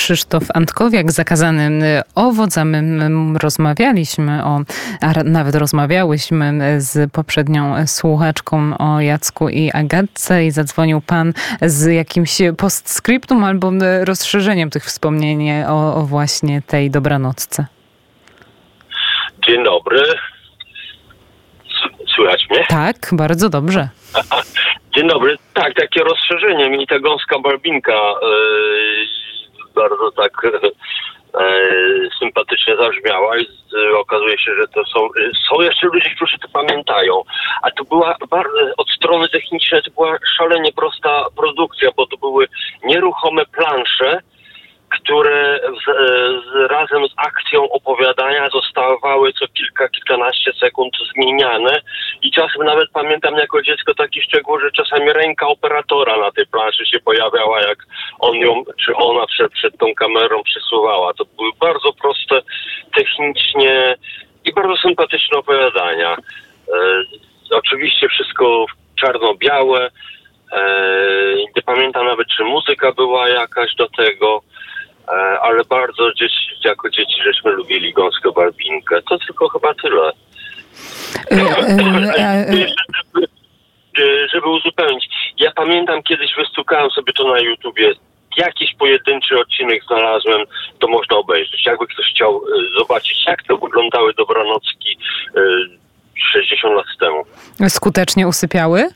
Krzysztof Antkowiak, Zakazany owoc, a my rozmawialiśmy a nawet rozmawiałyśmy z poprzednią słuchaczką o Jacku i Agatce i zadzwonił pan z jakimś postscriptum albo rozszerzeniem tych wspomnień o właśnie tej dobranocce. Dzień dobry. Słychać mnie? Tak, bardzo dobrze. Dzień dobry. Tak, takie rozszerzenie. Mi ta gąska Balbinka bardzo tak sympatycznie zabrzmiała i okazuje się, że to są jeszcze ludzie, którzy to pamiętają. A to była od strony technicznej to była szalenie prosta produkcja, bo to były nieruchome plansze, które razem z akcją opowiadania zostawały co kilkanaście sekund zmieniane i czasem nawet pamiętam jako dziecko taki szczegół, że czasami ręka operatora na tej planszy się pojawiała, jak on ją, czy ona przed tą kamerą przesuwała. To były bardzo proste technicznie i bardzo sympatyczne opowiadania. Oczywiście wszystko czarno-białe. Nie pamiętam nawet, czy muzyka była jakaś do tego. Ale bardzo jako dzieci żeśmy lubili gąskę Balbinkę. To tylko chyba tyle. Żeby uzupełnić. Ja pamiętam, kiedyś wystukałem sobie to na YouTubie. Jakiś pojedynczy odcinek znalazłem, to można obejrzeć. Jakby ktoś chciał zobaczyć, jak to wyglądały dobranocki 60 lat temu. Skutecznie usypiały?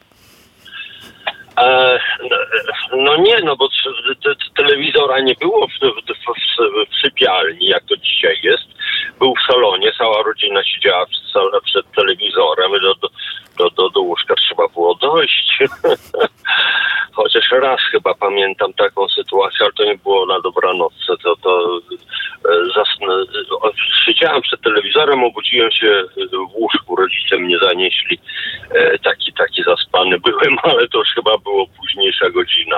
No nie, bo telewizora nie było w sypialni, jak to dzisiaj jest. Był w salonie, cała rodzina siedziała przed telewizorem. Do łóżka trzeba było dojść. Chociaż raz chyba pamiętam taką sytuację, ale to nie było na dobranocce. Siedziałem przed telewizorem, obudziłem się w łóżku, rodzice mnie zanieśli. Taki zaspany byłem, ale to już chyba było późniejsza godzina.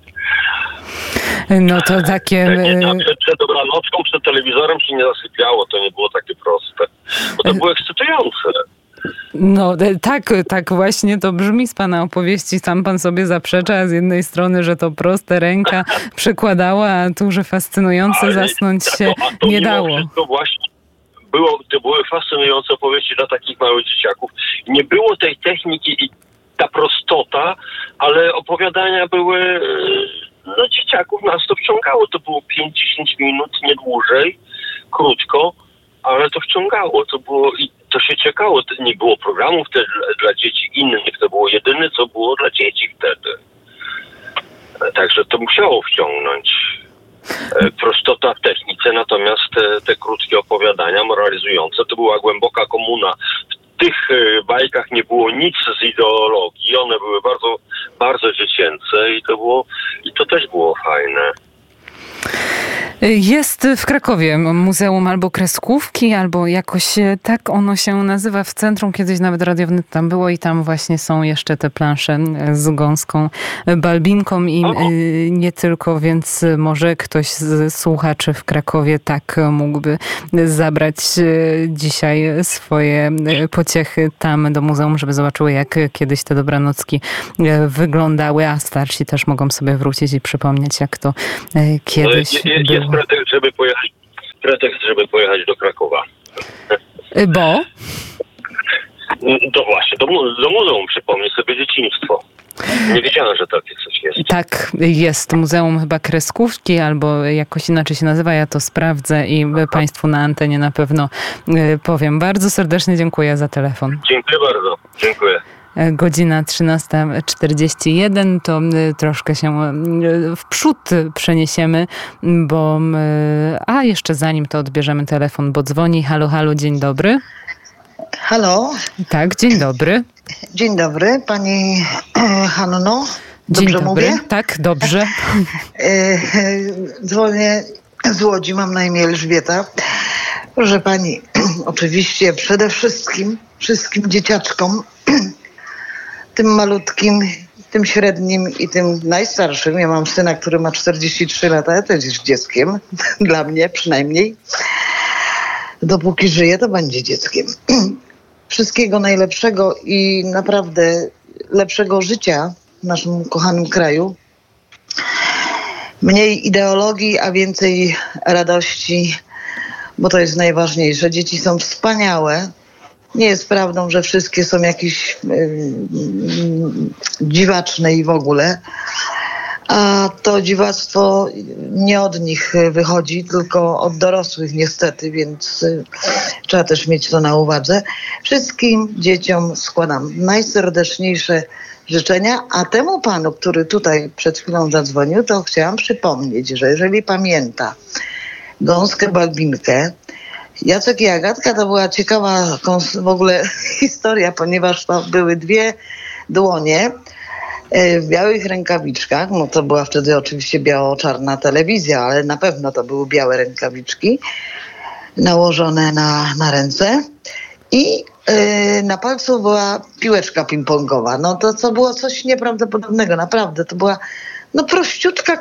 No to takie... Przed dobranocką, przed telewizorem się nie zasypiało, to nie było takie proste. Bo to było ekscytujące. No tak właśnie to brzmi z pana opowieści. Sam pan sobie zaprzecza z jednej strony, że to proste ręka przekładała, a tu, że fascynujące zasnąć się nie dało. Właśnie to były fascynujące opowieści dla takich małych dzieciaków. Nie było tej techniki i ta prostota, ale opowiadania były, dzieciaków nas to wciągało. To było 5-10 minut, nie dłużej, krótko, ale to wciągało. To się czekało. Nie było programów też dla dzieci innych. To było jedyne, co było dla dzieci wtedy. Także to musiało wciągnąć. Prostota w technice, natomiast te krótkie opowiadania moralizujące, to była głęboka komuna. W tych bajkach nie było nic z ideologii. One były bardzo, bardzo dziecięce i to też było fajne. Jest w Krakowie muzeum albo kreskówki, albo jakoś tak ono się nazywa w centrum. Kiedyś nawet Radio Wnet tam było i tam właśnie są jeszcze te plansze z gąską Balbinką i nie tylko, więc może ktoś z słuchaczy w Krakowie tak mógłby zabrać dzisiaj swoje pociechy tam do muzeum, żeby zobaczyły, jak kiedyś te dobranocki wyglądały, a starsi też mogą sobie wrócić i przypomnieć, jak to kiedyś było. Jest pretekst, żeby pojechać do Krakowa. Bo? To właśnie, do muzeum przypomnę sobie dzieciństwo. Nie wiedziałem, że takie coś jest. Tak, jest. Muzeum chyba kreskówki, albo jakoś inaczej się nazywa. Ja to sprawdzę i państwu na antenie na pewno powiem. Bardzo serdecznie dziękuję za telefon. Dziękuję bardzo. Dziękuję. Godzina 13:41, to troszkę się w przód przeniesiemy, bo jeszcze zanim to odbierzemy telefon, bo dzwoni. Halo, halo, dzień dobry. Halo. Tak, dzień dobry. Dzień dobry, pani Hanno. Dzień dobrze dobry. Mówię? Tak, dobrze. Dzwonię z Łodzi, mam na imię Elżbieta. Proszę pani, oczywiście przede wszystkim dzieciaczkom, tym malutkim, tym średnim i tym najstarszym. Ja mam syna, który ma 43 lata, to jest dzieckiem, dla mnie przynajmniej. Dopóki żyje, to będzie dzieckiem. Wszystkiego najlepszego i naprawdę lepszego życia w naszym kochanym kraju. Mniej ideologii, a więcej radości, bo to jest najważniejsze. Dzieci są wspaniałe. Nie jest prawdą, że wszystkie są jakieś dziwaczne i w ogóle. A to dziwactwo nie od nich wychodzi, tylko od dorosłych niestety, więc trzeba też mieć to na uwadze. Wszystkim dzieciom składam najserdeczniejsze życzenia, a temu panu, który tutaj przed chwilą zadzwonił, to chciałam przypomnieć, że jeżeli pamięta Gąskę Balbinkę, Jacek i Agatka, to była ciekawa w ogóle historia, ponieważ to były dwie dłonie w białych rękawiczkach. No to była wtedy oczywiście biało-czarna telewizja, ale na pewno to były białe rękawiczki nałożone na ręce i na palcu była piłeczka ping-pongowa. No to było coś nieprawdopodobnego, naprawdę. To była prościutka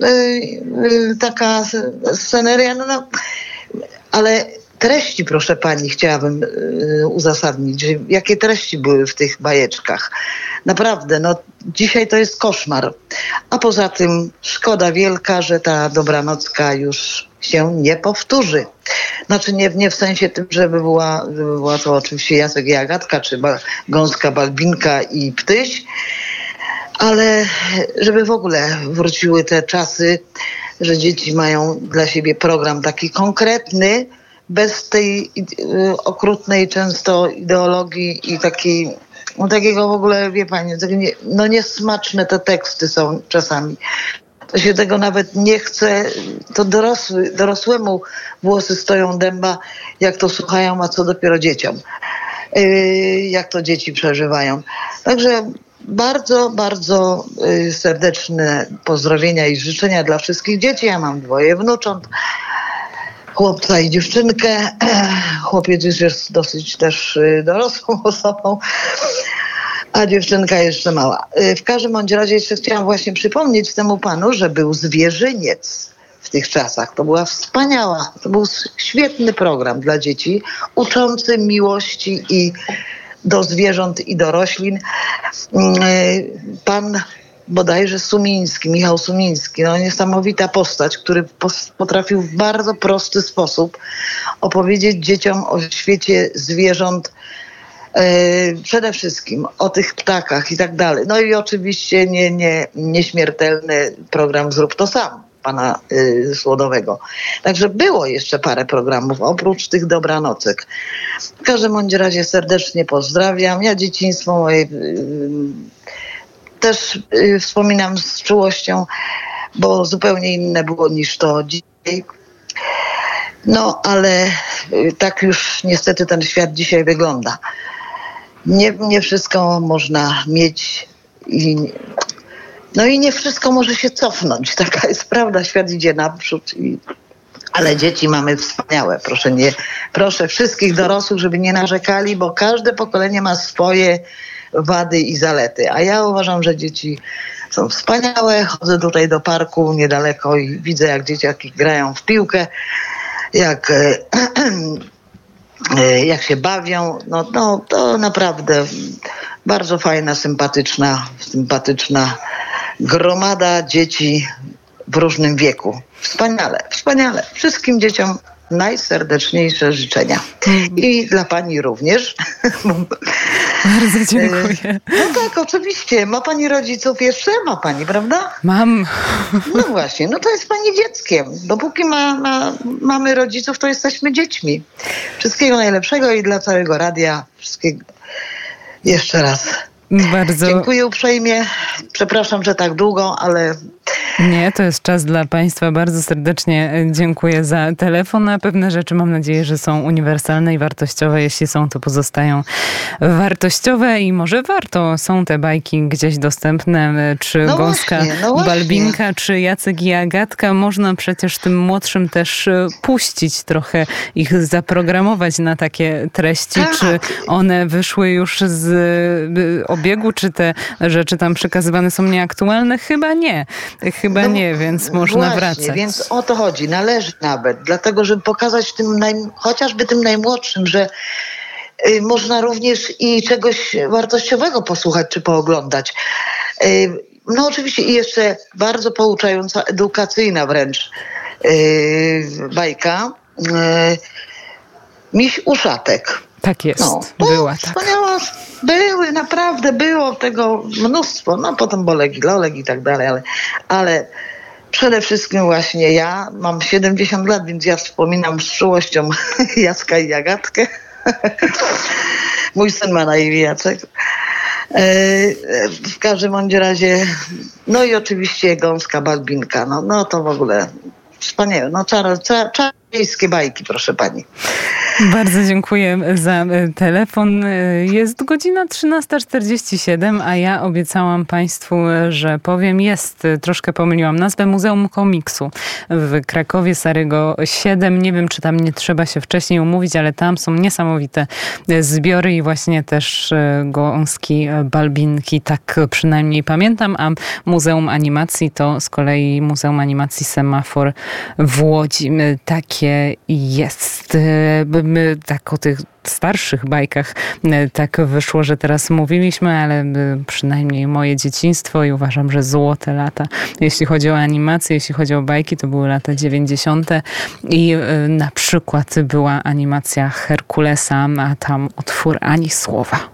taka sceneria, ale treści, proszę pani, chciałabym uzasadnić, jakie treści były w tych bajeczkach. Naprawdę, dzisiaj to jest koszmar. A poza tym szkoda wielka, że ta dobranocka już się nie powtórzy. Znaczy nie w sensie tym, żeby była to oczywiście Jacek i Agatka, czy Gąska Balbinka i Ptyś, ale żeby w ogóle wróciły te czasy, że dzieci mają dla siebie program taki konkretny, bez tej okrutnej często ideologii i takiego w ogóle, wie pani, niesmaczne te teksty są czasami. To się tego nawet nie chce, to dorosłemu włosy stoją dęba, jak to słuchają, a co dopiero dzieciom. Jak to dzieci przeżywają. Także bardzo, bardzo serdeczne pozdrowienia i życzenia dla wszystkich dzieci. Ja mam 2 wnucząt, chłopca i dziewczynkę. Chłopiec już jest dosyć też dorosłą osobą, a dziewczynka jeszcze mała. W każdym bądź razie jeszcze chciałam właśnie przypomnieć temu panu, że był Zwierzyniec w tych czasach. To był świetny program dla dzieci, uczący miłości i do zwierząt i do roślin. Pan bodajże Michał Sumiński, niesamowita postać, który potrafił w bardzo prosty sposób opowiedzieć dzieciom o świecie zwierząt, przede wszystkim o tych ptakach i tak dalej. No i oczywiście nieśmiertelny program Zrób to sam pana Słodowego. Także było jeszcze parę programów, oprócz tych dobranocek. W każdym bądź razie serdecznie pozdrawiam. Ja dzieciństwo moje też wspominam z czułością, bo zupełnie inne było niż to dzisiaj. Ale tak już niestety ten świat dzisiaj wygląda. Nie wszystko można mieć i nie wszystko może się cofnąć. Taka jest prawda, świat idzie naprzód. Ale dzieci mamy wspaniałe. Proszę wszystkich dorosłych, żeby nie narzekali, bo każde pokolenie ma swoje wady i zalety. A ja uważam, że dzieci są wspaniałe. Chodzę tutaj do parku niedaleko i widzę, jak dzieciaki grają w piłkę, jak się bawią. To naprawdę bardzo fajna, sympatyczna gromada dzieci w różnym wieku. Wspaniale. Wszystkim dzieciom najserdeczniejsze życzenia. I dla pani również. Bardzo dziękuję. Tak, oczywiście. Ma pani rodziców jeszcze? Ma pani, prawda? Mam. No właśnie, to jest pani dzieckiem. Dopóki mamy rodziców, to jesteśmy dziećmi. Wszystkiego najlepszego i dla całego radia. Wszystkiego jeszcze raz. Bardzo. Dziękuję uprzejmie. Przepraszam, że tak długo, ale... Nie, to jest czas dla państwa. Bardzo serdecznie dziękuję za telefon. A pewne rzeczy mam nadzieję, że są uniwersalne i wartościowe. Jeśli są, to pozostają wartościowe i może warto. Są te bajki gdzieś dostępne, czy Gąska Balbinka, czy Jacek i Agatka. Można przecież tym młodszym też puścić trochę, ich zaprogramować na takie treści. Tak. Czy one wyszły już z obiegu, czy te rzeczy tam przekazywane są nieaktualne? Chyba nie. Więc można wracać. Więc o to chodzi. Należy nawet. Dlatego, żeby pokazać chociażby tym najmłodszym, że można również i czegoś wartościowego posłuchać czy pooglądać. no oczywiście i jeszcze bardzo pouczająca, edukacyjna wręcz bajka. Miś Uszatek. Tak jest, była wspaniała, naprawdę było tego mnóstwo, no potem Bolek, Lolek i tak dalej, ale przede wszystkim właśnie ja mam 70 lat, więc ja wspominam z czułością Jacka i Agatkę. Mój syn ma na imię Jacek. W każdym bądź razie, no i oczywiście Gąska Balbinka, no to w ogóle wspaniałe, no czarodziejskie bajki, proszę pani. Bardzo dziękuję za telefon. Jest godzina 13:47, a ja obiecałam Państwu, że powiem, troszkę pomyliłam nazwę, Muzeum Komiksu w Krakowie Starego 7. Nie wiem, czy tam nie trzeba się wcześniej umówić, ale tam są niesamowite zbiory i właśnie też Gąski Balbinki, tak przynajmniej pamiętam, a Muzeum Animacji to z kolei Muzeum Animacji Semafor w Łodzi. Takie jest. My tak o tych starszych bajkach tak wyszło, że teraz mówiliśmy, ale przynajmniej moje dzieciństwo i uważam, że złote lata. Jeśli chodzi o animację, jeśli chodzi o bajki, to były lata 90. i na przykład była animacja Herkulesa, a tam utwór Ani słowa.